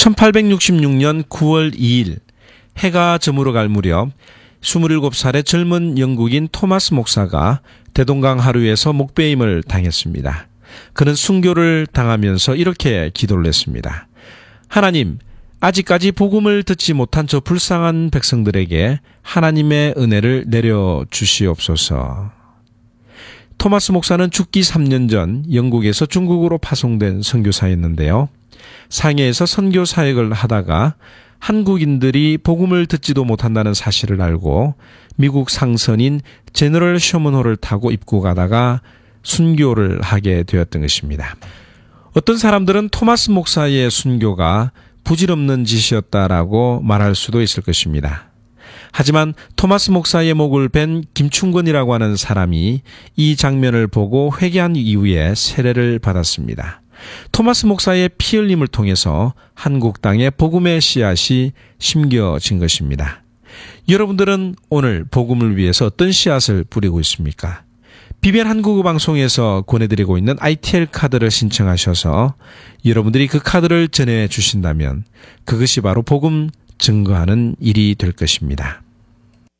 1866년 9월 2일 해가 저물어갈 무렵 27살의 젊은 영국인 토마스 목사가 대동강 하류에서 목배임을 당했습니다. 그는 순교를 당하면서 이렇게 기도를 했습니다. 하나님, 아직까지 복음을 듣지 못한 저 불쌍한 백성들에게 하나님의 은혜를 내려주시옵소서. 토마스 목사는 죽기 3년 전 영국에서 중국으로 파송된 선교사였는데요. 상해에서 선교 사역을 하다가 한국인들이 복음을 듣지도 못한다는 사실을 알고 미국 상선인 제너럴 셔먼호를 타고 입국하다가 순교를 하게 되었던 것입니다. 어떤 사람들은 토마스 목사의 순교가 부질없는 짓이었다라고 말할 수도 있을 것입니다. 하지만 토마스 목사의 목을 벤 김충건이라고 하는 사람이 이 장면을 보고 회개한 이후에 세례를 받았습니다. 토마스 목사의 피 흘림을 통해서 한국 땅에 복음의 씨앗이 심겨진 것입니다. 여러분들은 오늘 복음을 위해서 어떤 씨앗을 뿌리고 있습니까? BBN 한국어 방송에서 권해드리고 있는 ITL 카드를 신청하셔서 여러분들이 그 카드를 전해 주신다면 그것이 바로 복음 증거하는 일이 될 것입니다.